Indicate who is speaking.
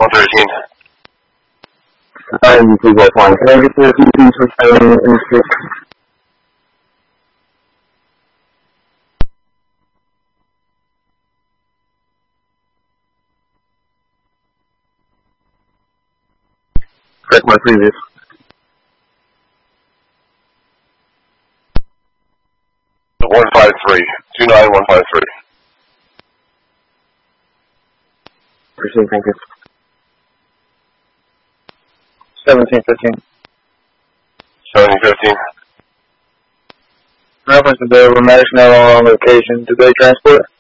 Speaker 1: 113.
Speaker 2: And please go fine. Can I get the PPs for staying in the street? Correct my previous.
Speaker 1: The 153. 29153.
Speaker 2: Proceed, thank you.
Speaker 3: 1715.
Speaker 1: 1715.
Speaker 3: In reference to the rheumatic now on location, did they transport?